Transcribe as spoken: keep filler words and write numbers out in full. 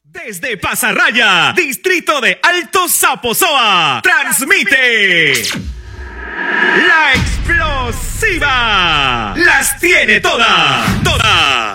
Desde Pasarraya, distrito de Alto Saposoa, transmite La Explosiva. Las tiene todas, todas.